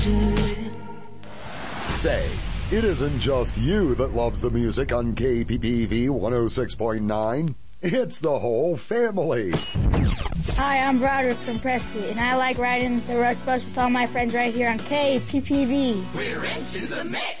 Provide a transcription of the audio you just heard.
Say, it isn't just you that loves the music on KPPV 106.9. It's the whole family. Hi, I'm Broderick from Prescott, and I like riding the Rush Bus with all my friends right here on KPPV. We're into the mix.